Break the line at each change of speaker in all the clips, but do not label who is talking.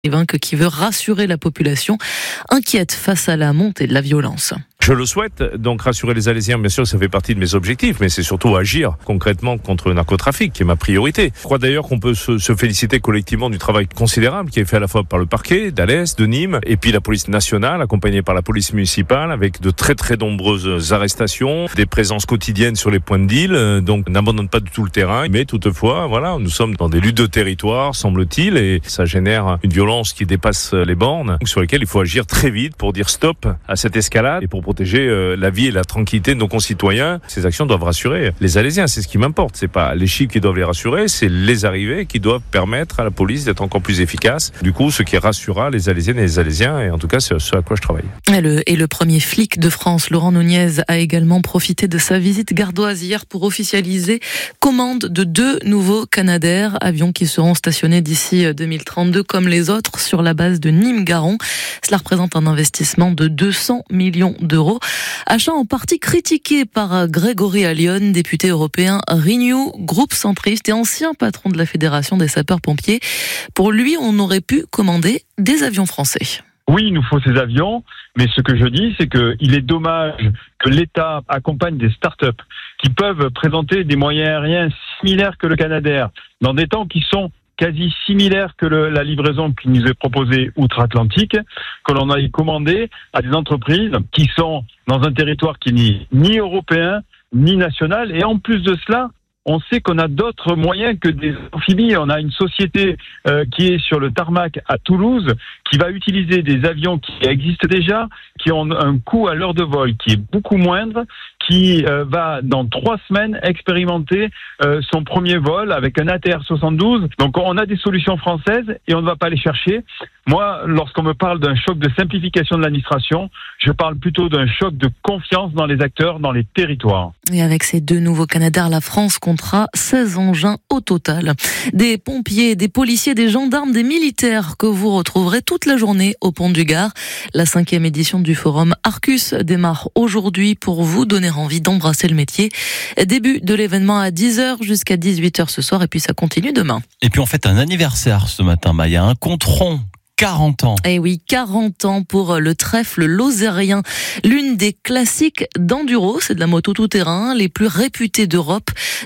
qui veut rassurer la population inquiète face à la montée de la violence.
Je le souhaite, donc rassurer les Alésiens, bien sûr, ça fait partie de mes objectifs, mais c'est surtout agir concrètement contre le narcotrafic, qui est ma priorité. Je crois d'ailleurs qu'on peut se féliciter collectivement du travail considérable qui est fait à la fois par le parquet d'Alès, de Nîmes, et puis la police nationale, accompagnée par la police municipale, avec de très très nombreuses arrestations, des présences quotidiennes sur les points de deal, donc n'abandonne pas du tout le terrain, mais toutefois, voilà, nous sommes dans des luttes de territoire, semble-t-il, et ça génère une violence qui dépasse les bornes, sur lesquelles il faut agir très vite pour dire stop à cette escalade et pour protéger la vie et la tranquillité de nos concitoyens. Ces actions doivent rassurer les Alésiens, c'est ce qui m'importe. C'est pas les chiffres qui doivent les rassurer, c'est les arrivées qui doivent permettre à la police d'être encore plus efficace. Du coup, ce qui rassurera les Alésiennes et les Alésiens, et en tout cas, c'est ce à quoi je travaille.
Et le premier flic de France, Laurent Nunez, a également profité de sa visite gardoise hier pour officialiser commande de 2 nouveaux Canadair, avions qui seront stationnés d'ici 2032 comme les autres sur la base de Nîmes-Garons. Cela représente un investissement de 200 millions d'euros. Achat en partie critiqué par Grégory Allione, député européen Renew, groupe centriste et ancien patron de la Fédération des sapeurs-pompiers. Pour lui, on aurait pu commander des avions français.
Oui, il nous faut ces avions, mais ce que je dis, c'est qu'il est dommage que l'État accompagne des start-up qui peuvent présenter des moyens aériens similaires que le Canadair, dans des temps qui sont quasi similaires que la livraison qui nous est proposée outre-Atlantique, que l'on a commandé à des entreprises qui sont dans un territoire qui n'est ni européen, ni national, et en plus de cela, on sait qu'on a d'autres moyens que des amphibies. On a une société qui est sur le tarmac à Toulouse, qui va utiliser des avions qui existent déjà, qui ont un coût à l'heure de vol qui est beaucoup moindre, qui va dans 3 semaines expérimenter son premier vol avec un ATR 72. Donc on a des solutions françaises et on ne va pas les chercher. Moi, lorsqu'on me parle d'un choc de simplification de l'administration, je parle plutôt d'un choc de confiance dans les acteurs, dans les territoires.
Et avec ces 2 nouveaux Canadair, la France comptera 16 engins au total. Des pompiers, des policiers, des gendarmes, des militaires que vous retrouverez toute la journée au Pont du Gard. La 5e édition du forum Arcus démarre aujourd'hui pour vous donner envie d'embrasser le métier. Début de l'événement à 10h jusqu'à 18h ce soir et puis ça continue demain.
Et puis on fête un anniversaire ce matin, Maya, un compte rond. 40 ans.
Eh oui, 40 ans pour le trèfle lozérien. L'une des classiques d'enduro, c'est de la moto tout-terrain, les plus réputées d'Europe.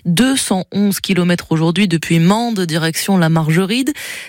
211 km aujourd'hui depuis Mende, direction la Margeride.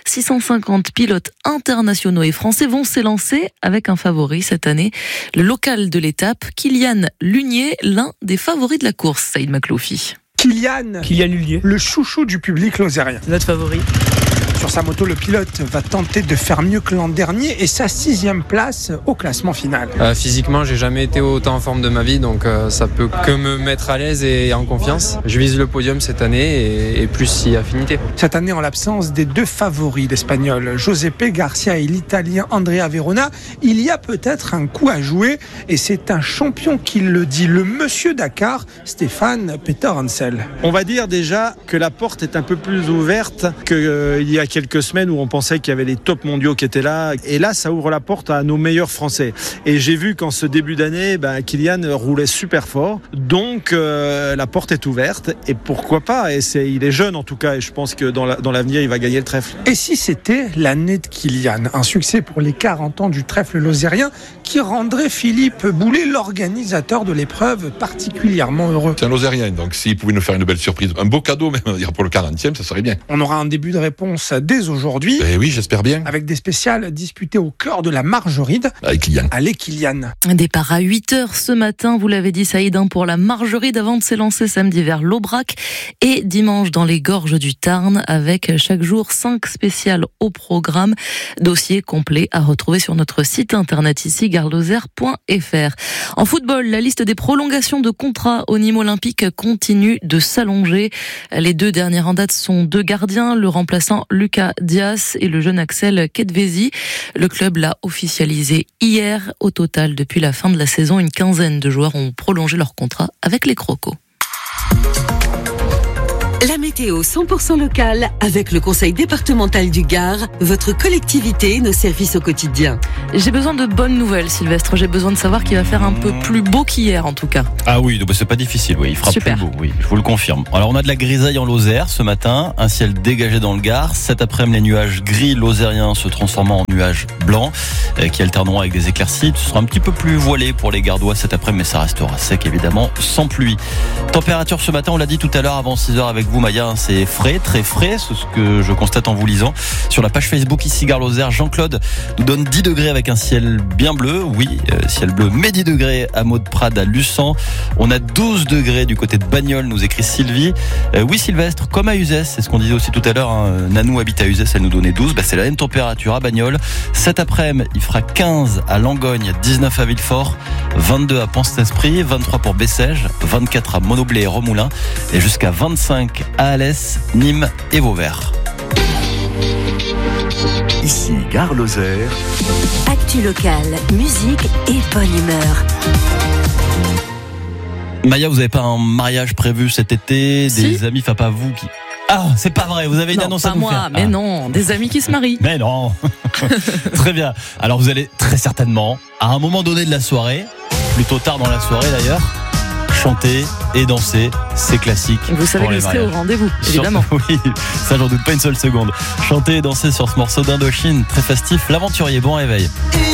650 pilotes internationaux et français vont s'élancer avec un favori cette année. Le local de l'étape, Kylian Lunier, l'un des favoris de la course, Saïd Makloufi.
Kylian Lunier, le chouchou du public lozérien.
C'est notre favori.
Sur sa moto, le pilote va tenter de faire mieux que l'an dernier et sa 6e place au classement final.
Physiquement, j'ai jamais été autant en forme de ma vie, donc ça peut que me mettre à l'aise et en confiance. Je vise le podium cette année et plus si affinité.
Cette année, en l'absence des 2 favoris, l'Espagnol Giuseppe Garcia et l'Italien Andrea Verona, il y a peut-être un coup à jouer et c'est un champion qui le dit, le monsieur Dakar, Stéphane Peter-Hansel.
On va dire déjà que la porte est un peu plus ouverte qu'il y a quelques semaines où on pensait qu'il y avait les top mondiaux qui étaient là. Et là, ça ouvre la porte à nos meilleurs Français. Et j'ai vu qu'en ce début d'année, Kylian roulait super fort. Donc, la porte est ouverte. Et pourquoi pas ? Il est jeune en tout cas. Et je pense que dans l'avenir, il va gagner le trèfle.
Et si c'était l'année de Kylian ? Un succès pour les 40 ans du trèfle lozérien qui rendrait Philippe Boulet, l'organisateur de l'épreuve, particulièrement heureux.
C'est un lozérien, donc s'il pouvait nous faire une belle surprise, un beau cadeau même, pour le 40e, ça serait bien.
On aura un début de réponse dès aujourd'hui.
Oui, j'espère bien.
Avec des spéciales disputées au cœur de la Margeride.
Avec Kylian.
Allez Kylian.
Départ à 8h ce matin, vous l'avez dit Saïd, pour la Margeride avant de s'élancer samedi vers l'Aubrac et dimanche dans les gorges du Tarn avec chaque jour 5 spéciales au programme. Dossier complet à retrouver sur notre site internet ici gardlozère.fr. En football, la liste des prolongations de contrats au Nîmes Olympique continue de s'allonger. Les 2 dernières en date sont 2 gardiens, le remplaçant Lucas Dias et le jeune Axel Kedvezi. Le club l'a officialisé hier. Au total, depuis la fin de la saison, une quinzaine de joueurs ont prolongé leur contrat avec les Crocos.
La météo 100% locale avec le Conseil départemental du Gard, votre collectivité, nos services au quotidien.
J'ai besoin de bonnes nouvelles, Sylvestre. J'ai besoin de savoir qu'il va faire un peu plus beau qu'hier, en tout cas.
Ah oui, c'est pas difficile, oui, il fera
Super.
plus beau, oui, je vous le confirme. Alors on a de la grisaille en Lozère ce matin, un ciel dégagé dans le Gard. Cet après-midi, les nuages gris lozériens se transformant en nuages blancs qui alterneront avec des éclaircies. Ce sera un petit peu plus voilé pour les Gardois cet après-midi, mais ça restera sec évidemment, sans pluie. Température ce matin, on l'a dit tout à l'heure avant 6h avec vous Maya, c'est frais, très frais, c'est ce que je constate en vous lisant. Sur la page Facebook ici Gare Lozère, Jean-Claude nous donne 10 degrés avec un ciel bien bleu, oui, ciel bleu, mais 10 degrés à Maud-Prade, à Luçon. On a 12 degrés du côté de Bagnols, nous écrit Sylvie. Oui Sylvestre, comme à Uzès, c'est ce qu'on disait aussi tout à l'heure, hein. Nanou habite à Uzès, elle nous donnait 12, c'est la même température à Bagnols. Cet après-midi, il fera 15 à Langogne, 19 à Villefort, 22 à Pont-Saint-Esprit, 23 pour Bessèges, 24 à Monoblé et Remoulin, et jusqu'à 25 à Alès, Nîmes et Vauvert.
Ici Gare Lozère.
Actu locale, musique et bonne humeur.
Maya, vous n'avez pas un mariage prévu cet été?
Si.
Des amis, enfin pas vous qui... Ah, c'est pas vrai, vous avez une annonce à nous
pas moi,
faire.
mais non, des amis qui se marient.
Mais non. Très bien. Alors vous allez très certainement, à un moment donné de la soirée, plutôt tard dans la soirée d'ailleurs, chanter et danser, c'est classique.
Vous savez
pour
que
les
je serai au
mariages.
rendez-vous, évidemment.
Oui, ça j'en doute pas une seule seconde. Chanter et danser sur ce morceau d'Indochine, très festif. L'Aventurier, bon réveil.